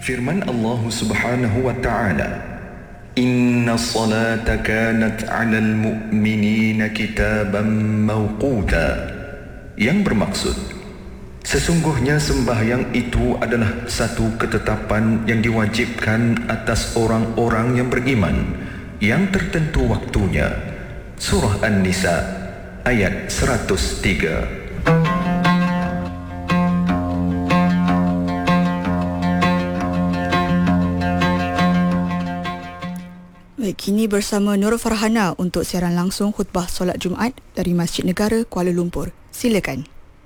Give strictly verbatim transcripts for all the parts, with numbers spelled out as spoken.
Firman Allah Subhanahu wa taala, Inna salata kanat 'alal mu'minina kitaban mawquta, yang bermaksud sesungguhnya sembahyang itu adalah satu ketetapan yang diwajibkan atas orang-orang yang beriman yang tertentu waktunya. Surah An-Nisa ayat seratus tiga. Baik, kini bersama Nur Farhana untuk siaran langsung khutbah solat Jumaat dari Masjid Negara Kuala Lumpur. Silakan.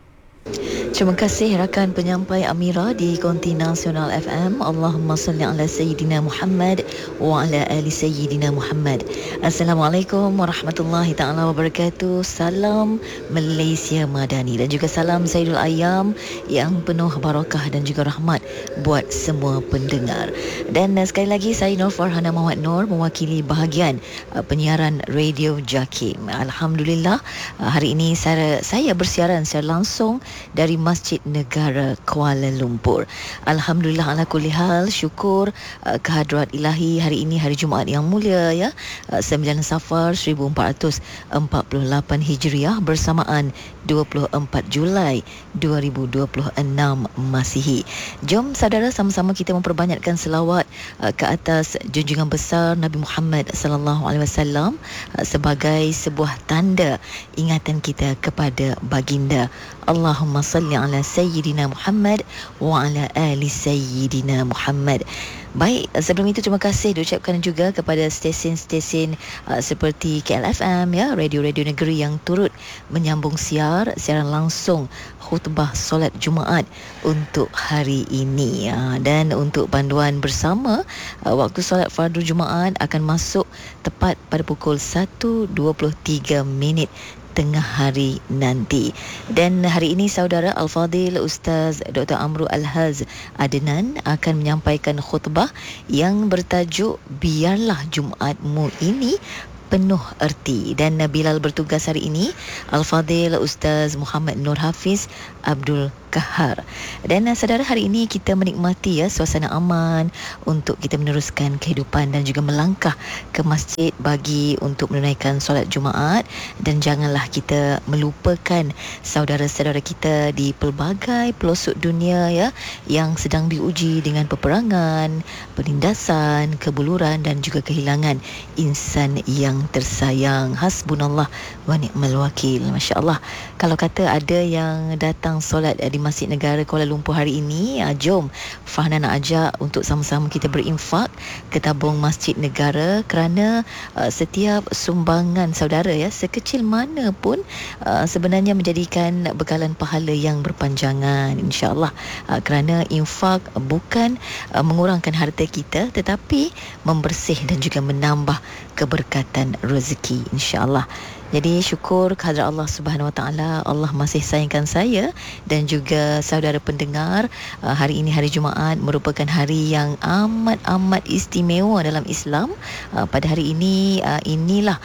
Terima kasih rakan penyampai Amira di Konti Nasional F M. Allahumma salli ala Sayyidina Muhammad wa ala ali Sayyidina Muhammad. Assalamualaikum warahmatullahi ta'ala wabarakatuh. Salam Malaysia Madani dan juga salam Sayyidul Ayyam yang penuh barakah dan juga rahmat buat semua pendengar. Dan uh, sekali lagi saya Nur Farhana Muhammad Nur mewakili bahagian uh, penyiaran Radio Jakim. Alhamdulillah uh, hari ini saya, saya bersiaran secara langsung dari Masjid Negara Kuala Lumpur. Alhamdulillah ala kulli hal, syukur uh, kehadrat ilahi hari ini hari Jumaat yang mulia ya, uh, sembilan Safar seribu empat ratus empat puluh lapan Hijriah bersamaan dua puluh empat Julai dua ribu dua puluh enam Masihi. Jom saudara sama-sama kita memperbanyakkan selawat uh, ke atas junjungan besar Nabi Muhammad sallallahu alaihi wasallam uh, sebagai sebuah tanda ingatan kita kepada baginda. Allahumma salli ala Sayyidina Muhammad wa ala ali Sayyidina Muhammad. Baik, sebelum itu terima kasih diucapkan juga kepada stesen-stesen uh, seperti K L F M ya, radio-radio negeri yang turut menyambung siar siaran langsung khutbah solat Jumaat untuk hari ini ya. Dan untuk panduan bersama, uh, waktu solat fardu Jumaat akan masuk tepat pada pukul satu dua puluh tiga minit tengah hari nanti. Dan hari ini saudara Al-Fadil Ustaz Doktor Amru Al-Haz Adnan akan menyampaikan khutbah yang bertajuk Biarlah Jumaatmu ini penuh erti. Dan Bilal bertugas hari ini Al-Fadil Ustaz Muhammad Nur Hafiz Abdul Kahar. Dan uh, saudara, hari ini kita menikmati ya suasana aman untuk kita meneruskan kehidupan dan juga melangkah ke masjid bagi untuk menunaikan solat Jumaat. Dan janganlah kita melupakan saudara-saudara kita di pelbagai pelosok dunia ya yang sedang diuji dengan peperangan, penindasan, kebuluran dan juga kehilangan insan yang tersayang. Hasbunallah wa ni'mal wakil. Masya-Allah. Kalau kata ada yang datang solat di Masjid Negara Kuala Lumpur hari ini, jom Farhana nak ajak untuk sama-sama kita berinfak ke tabung Masjid Negara, kerana uh, setiap sumbangan saudara ya, sekecil mana pun uh, sebenarnya menjadikan bekalan pahala yang berpanjangan insya-Allah. Uh, kerana infak bukan uh, mengurangkan harta kita tetapi membersih dan juga menambah keberkatan rezeki insya-Allah. Jadi syukur kehadrat Allah Subhanahu Wa Taala, Allah masih sayangkan saya dan juga saudara pendengar. Uh, hari ini hari Jumaat merupakan hari yang amat-amat istimewa dalam Islam. Uh, pada hari ini uh, inilah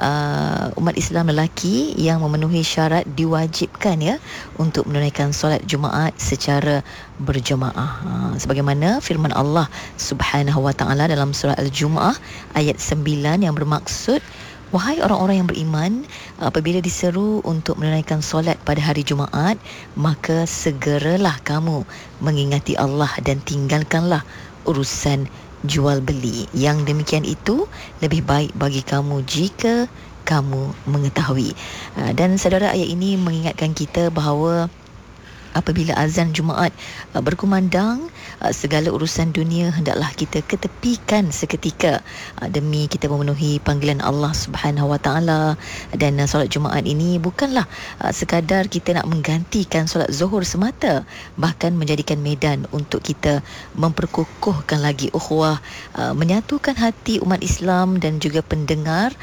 uh, umat Islam lelaki yang memenuhi syarat diwajibkan ya untuk menunaikan solat Jumaat secara berjemaah. Uh, sebagaimana firman Allah Subhanahu Wa Taala dalam surah Al-Jumu'ah ayat sembilan yang bermaksud, wahai orang-orang yang beriman, apabila diseru untuk menunaikan solat pada hari Jumaat, maka segeralah kamu mengingati Allah dan tinggalkanlah urusan jual beli. Yang demikian itu lebih baik bagi kamu jika kamu mengetahui. Dan saudara, ayat ini mengingatkan kita bahawa apabila azan Jumaat uh, berkumandang, uh, segala urusan dunia hendaklah kita ketepikan seketika uh, demi kita memenuhi panggilan Allah Subhanahu Wa Taala. Dan uh, solat Jumaat ini bukanlah uh, sekadar kita nak menggantikan solat Zuhur semata, bahkan menjadikan medan untuk kita memperkukuhkan lagi ukhuwah, uh, menyatukan hati umat Islam dan juga pendengar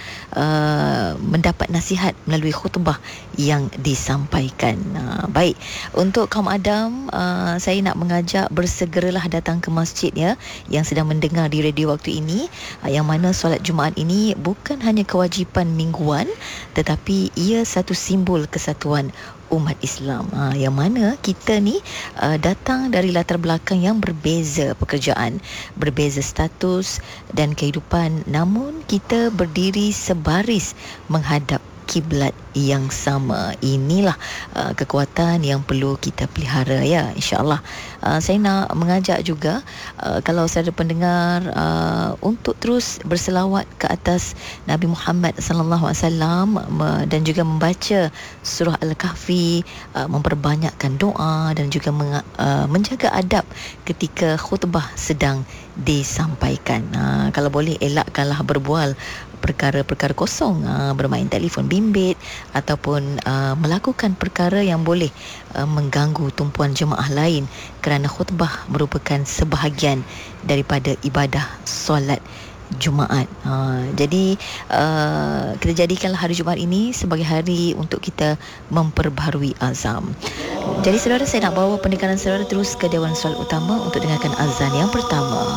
uh, mendapat nasihat melalui khutbah yang disampaikan. Uh, baik, untuk kaum Adam, uh, saya nak mengajak bersegeralah datang ke masjid ya, yang sedang mendengar di radio waktu ini, uh, yang mana solat Jumaat ini bukan hanya kewajipan mingguan tetapi ia satu simbol kesatuan umat Islam, ha, yang mana kita ni uh, datang dari latar belakang yang berbeza pekerjaan, berbeza status dan kehidupan, namun kita berdiri sebaris menghadap kiblat yang sama. Inilah uh, kekuatan yang perlu kita pelihara, ya, insya-Allah. Uh, saya nak mengajak juga uh, kalau saudara pendengar uh, untuk terus berselawat ke atas Nabi Muhammad sallallahu alaihi wasallam dan juga membaca surah Al-Kahfi, uh, memperbanyakkan doa dan juga meng- uh, menjaga adab ketika khutbah sedang disampaikan. Uh, kalau boleh elakkanlah berbual perkara-perkara kosong, uh, bermain telefon bimbit ataupun uh, melakukan perkara yang boleh uh, mengganggu tumpuan jemaah lain, kerana khutbah merupakan sebahagian daripada ibadah solat Jumaat. Ha, jadi uh, kita jadikanlah hari Jumaat ini sebagai hari untuk kita memperbaharui azam. Jadi saudara, saya nak bawa pendengaran saudara terus ke Dewan Solat Utama untuk dengarkan azan yang pertama.